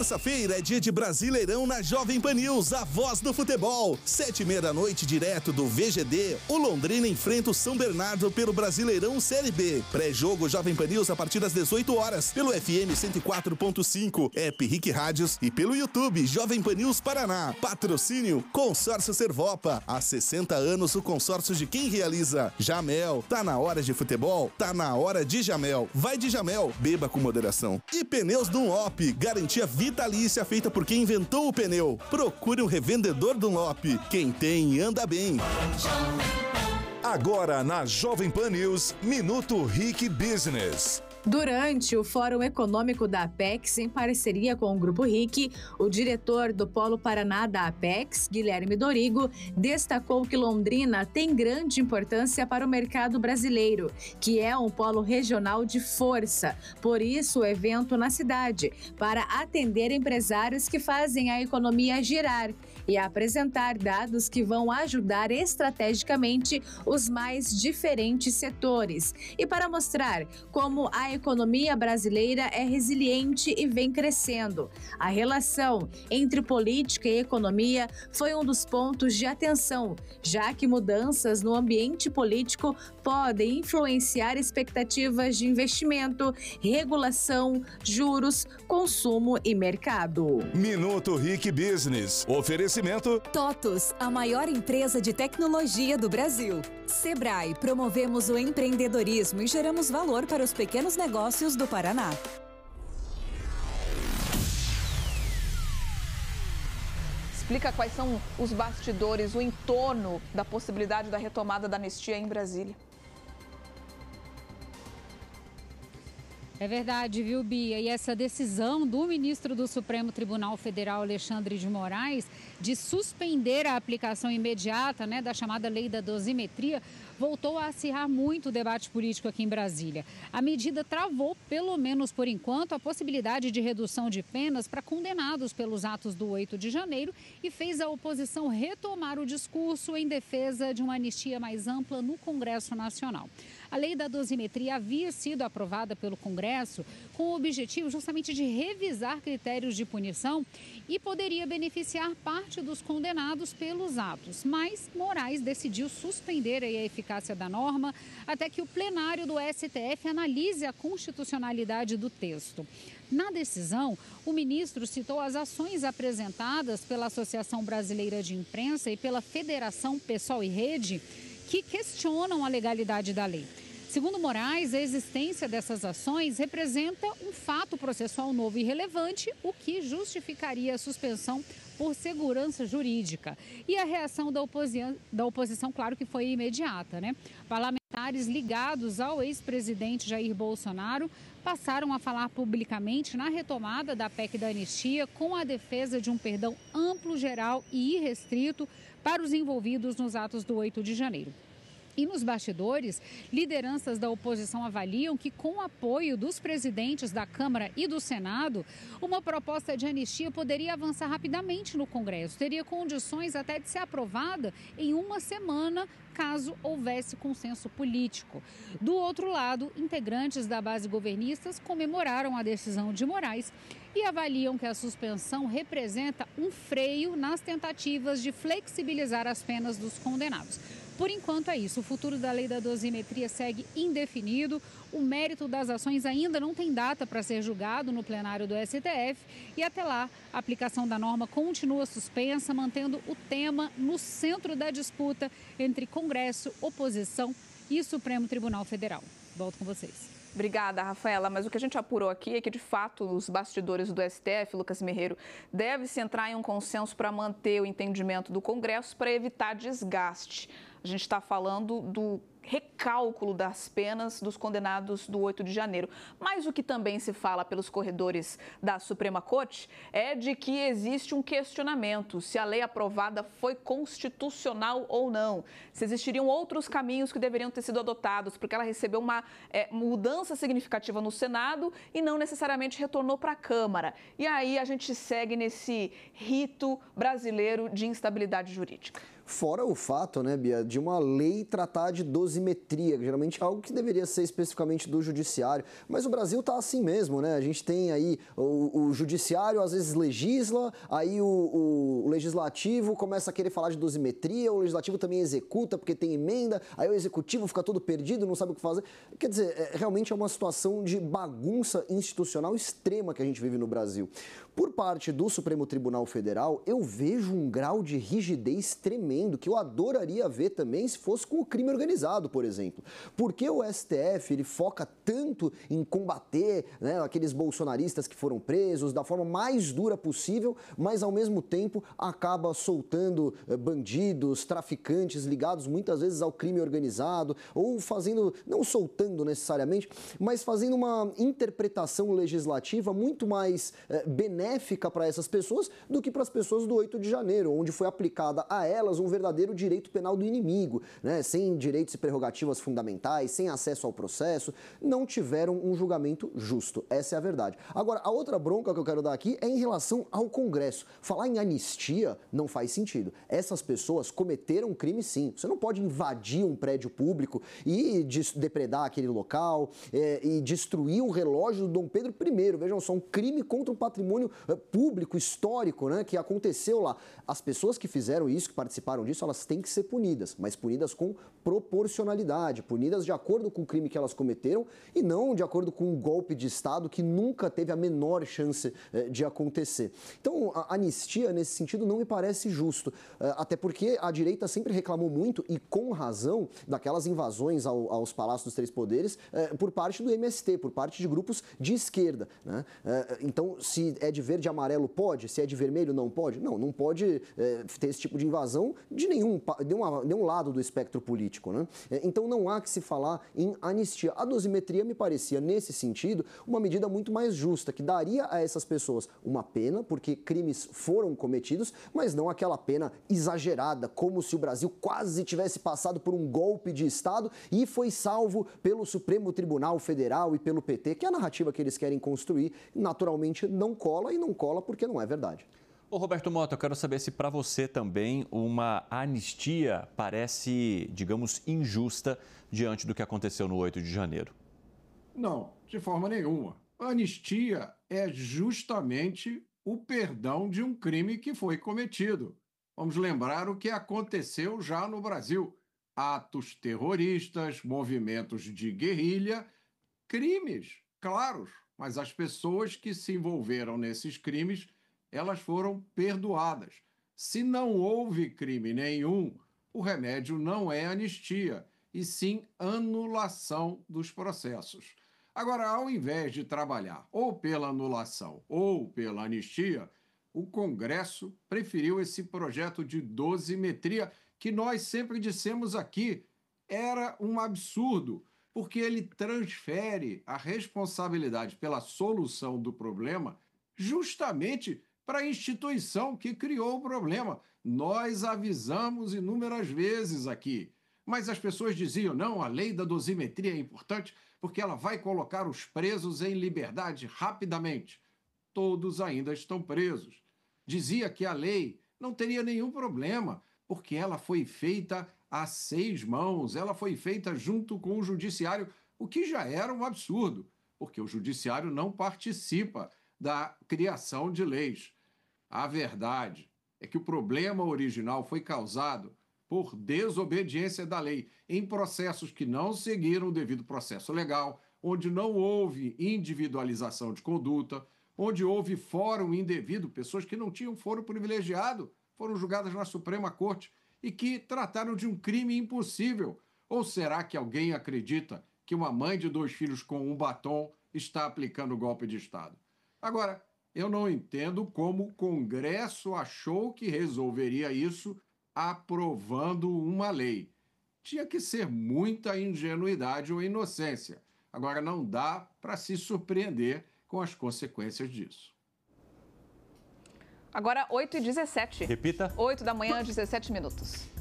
Terça-feira é dia de Brasileirão na Jovem Pan News, a voz do futebol. 7h30 da noite, direto do VGD, o Londrina enfrenta o São Bernardo pelo Brasileirão Série B. Pré-jogo Jovem Pan News a partir das 18 horas, pelo FM 104.5, app Rick Rádios e pelo YouTube Jovem Pan News Paraná. Patrocínio Consórcio Servopa. Há 60 anos o consórcio de quem realiza. Jamel. Tá na hora de futebol? Tá na hora de Jamel. Vai de Jamel. Beba com moderação. E Pneus Dunlop. Garantia vitalícia feita por quem inventou o pneu. Procure um revendedor Dunlop. Quem tem, anda bem. Agora na Jovem Pan News, Minuto Rick Business. Durante o Fórum Econômico da Apex, em parceria com o Grupo RIC, o diretor do Polo Paraná da Apex, Guilherme Dorigo, destacou que Londrina tem grande importância para o mercado brasileiro, que é um polo regional de força. Por isso, o evento na cidade, para atender empresários que fazem a economia girar e apresentar dados que vão ajudar estrategicamente os mais diferentes setores. E para mostrar como a economia brasileira é resiliente e vem crescendo. A relação entre política e economia foi um dos pontos de atenção, já que mudanças no ambiente político podem influenciar expectativas de investimento, regulação, juros, consumo e mercado. Minuto Rick Business. Oferecimento TOTUS, a maior empresa de tecnologia do Brasil. Sebrae, promovemos o empreendedorismo e geramos valor para os pequenos negócios do Paraná. Explica quais são os bastidores, o entorno da possibilidade da retomada da anistia em Brasília. É verdade, viu, Bia? E essa decisão do ministro do Supremo Tribunal Federal, Alexandre de Moraes, de suspender a aplicação imediata, da chamada lei da dosimetria, voltou a acirrar muito o debate político aqui em Brasília. A medida travou, pelo menos por enquanto, a possibilidade de redução de penas para condenados pelos atos do 8 de janeiro e fez a oposição retomar o discurso em defesa de uma anistia mais ampla no Congresso Nacional. A lei da dosimetria havia sido aprovada pelo Congresso com o objetivo justamente de revisar critérios de punição e poderia beneficiar parte dos condenados pelos atos. Mas Moraes decidiu suspender a eficácia da norma até que o plenário do STF analise a constitucionalidade do texto. Na decisão, o ministro citou as ações apresentadas pela Associação Brasileira de Imprensa e pela Federação Pessoal e Rede, que questionam a legalidade da lei. Segundo Moraes, a existência dessas ações representa um fato processual novo e relevante, o que justificaria a suspensão por segurança jurídica. E a reação da oposição, claro que foi imediata, Parlamentares ligados ao ex-presidente Jair Bolsonaro passaram a falar publicamente na retomada da PEC da anistia com a defesa de um perdão amplo, geral e irrestrito para os envolvidos nos atos do 8 de janeiro. E nos bastidores, lideranças da oposição avaliam que, com o apoio dos presidentes da Câmara e do Senado, uma proposta de anistia poderia avançar rapidamente no Congresso. Teria condições até de ser aprovada em uma semana, caso houvesse consenso político. Do outro lado, integrantes da base governistas comemoraram a decisão de Moraes e avaliam que a suspensão representa um freio nas tentativas de flexibilizar as penas dos condenados. Por enquanto é isso, o futuro da lei da dosimetria segue indefinido, o mérito das ações ainda não tem data para ser julgado no plenário do STF e até lá a aplicação da norma continua suspensa, mantendo o tema no centro da disputa entre Congresso, oposição e Supremo Tribunal Federal. Volto com vocês. Obrigada, Rafaela. Mas o que a gente apurou aqui é que, de fato, os bastidores do STF, Lucas Merreiro, deve-se entrar em um consenso para manter o entendimento do Congresso para evitar desgaste. A gente está falando do recálculo das penas dos condenados do 8 de janeiro. Mas o que também se fala pelos corredores da Suprema Corte é de que existe um questionamento se a lei aprovada foi constitucional ou não. Se existiriam outros caminhos que deveriam ter sido adotados, porque ela recebeu uma mudança significativa no Senado e não necessariamente retornou para a Câmara. E aí a gente segue nesse rito brasileiro de instabilidade jurídica. Fora o fato, né, Bia, de uma lei tratar de dosimetria, que geralmente é algo que deveria ser especificamente do judiciário. Mas o Brasil está assim mesmo, né? A gente tem aí o judiciário às vezes legisla, aí o legislativo começa a querer falar de dosimetria, o legislativo também executa porque tem emenda, aí o executivo fica todo perdido, não sabe o que fazer. Quer dizer, realmente é uma situação de bagunça institucional extrema que a gente vive no Brasil. Por parte do Supremo Tribunal Federal, eu vejo um grau de rigidez tremendo, que eu adoraria ver também se fosse com o crime organizado, por exemplo. Porque o STF, ele foca tanto em combater, né, aqueles bolsonaristas que foram presos da forma mais dura possível, mas ao mesmo tempo acaba soltando bandidos, traficantes ligados muitas vezes ao crime organizado, ou fazendo, não soltando necessariamente, mas fazendo uma interpretação legislativa muito mais benéfica para essas pessoas do que para as pessoas do 8 de janeiro, onde foi aplicada a elas um verdadeiro direito penal do inimigo, né? Sem direitos e prerrogativas fundamentais, sem acesso ao processo, não tiveram um julgamento justo. Essa é a verdade. Agora, a outra bronca que eu quero dar aqui é em relação ao Congresso. Falar em anistia não faz sentido. Essas pessoas cometeram um crime, sim. Você não pode invadir um prédio público e depredar aquele local e destruir o relógio do Dom Pedro I. Vejam só, um crime contra o patrimônio público, histórico, né, que aconteceu lá. As pessoas que fizeram isso, que participaram disso, elas têm que ser punidas, mas punidas com proporcionalidade, punidas de acordo com o crime que elas cometeram e não de acordo com um golpe de Estado que nunca teve a menor chance de acontecer. Então, a anistia, nesse sentido, não me parece justo, até porque a direita sempre reclamou muito, e com razão, daquelas invasões aos Palácios dos Três Poderes por parte do MST, por parte de grupos de esquerda, né? Então, se é de verde e amarelo pode, se é de vermelho não pode? Não pode ter esse tipo de invasão de nenhum lado do espectro político, né? Então não há que se falar em anistia. A dosimetria me parecia, nesse sentido, uma medida muito mais justa, que daria a essas pessoas uma pena, porque crimes foram cometidos, mas não aquela pena exagerada, como se o Brasil quase tivesse passado por um golpe de Estado e foi salvo pelo Supremo Tribunal Federal e pelo PT, que é a narrativa que eles querem construir, naturalmente não cola, e não cola porque não é verdade. Ô Roberto Mota, eu quero saber se para você também uma anistia parece, digamos, injusta diante do que aconteceu no 8 de janeiro. Não, de forma nenhuma. A anistia é justamente o perdão de um crime que foi cometido. Vamos lembrar o que aconteceu já no Brasil. Atos terroristas, movimentos de guerrilha, crimes, claros. Mas as pessoas que se envolveram nesses crimes, elas foram perdoadas. Se não houve crime nenhum, o remédio não é anistia, e sim anulação dos processos. Agora, ao invés de trabalhar ou pela anulação ou pela anistia, o Congresso preferiu esse projeto de dosimetria que nós sempre dissemos aqui era um absurdo, porque ele transfere a responsabilidade pela solução do problema justamente para a instituição que criou o problema. Nós avisamos inúmeras vezes aqui, mas as pessoas diziam, não, a lei da dosimetria é importante porque ela vai colocar os presos em liberdade rapidamente. Todos ainda estão presos. Dizia que a lei não teria nenhum problema, porque ela foi feita a 6 mãos, ela foi feita junto com o judiciário, o que já era um absurdo, porque o judiciário não participa da criação de leis. A verdade é que o problema original foi causado por desobediência da lei, em processos que não seguiram o devido processo legal, onde não houve individualização de conduta, onde houve fórum indevido, pessoas que não tinham foro privilegiado, foram julgadas na Suprema Corte, e que trataram de um crime impossível. Ou será que alguém acredita que uma mãe de 2 filhos com um batom está aplicando golpe de Estado? Agora, eu não entendo como o Congresso achou que resolveria isso aprovando uma lei. Tinha que ser muita ingenuidade ou inocência. Agora, não dá para se surpreender com as consequências disso. Agora, 8h17. Repita. 8 da manhã, 17 minutos.